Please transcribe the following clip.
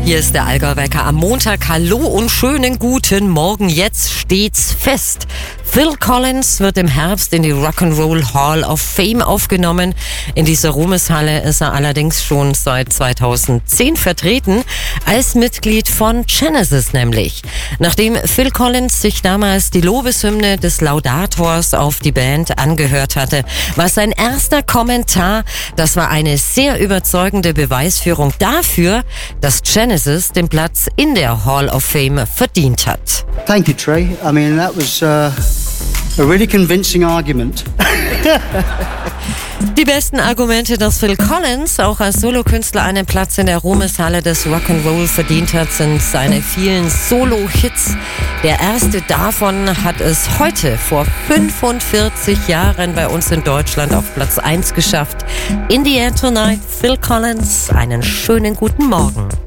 Hier ist der Allgäu-Wecker am Montag. Hallo und schönen guten Morgen. Jetzt steht's fest. Phil Collins wird im Herbst in die Rock'n'Roll Hall of Fame aufgenommen. In dieser Ruhmeshalle ist er allerdings schon seit 2010 vertreten, als Mitglied von Genesis nämlich. Nachdem Phil Collins sich damals die Lobeshymne des Laudators auf die Band angehört hatte, war sein erster Kommentar: Das war eine sehr überzeugende Beweisführung dafür, dass Genesis den Platz in der Hall of Fame verdient hat. Thank you, Trey. I mean, that was a really convincing argument. Die besten Argumente, dass Phil Collins auch als Solokünstler einen Platz in der Ruhmeshalle des Rock'n'Roll verdient hat, sind seine vielen Solo-Hits. Der erste davon hat es heute vor 45 Jahren bei uns in Deutschland auf Platz 1 geschafft. In the Air Tonight, Phil Collins, einen schönen guten Morgen.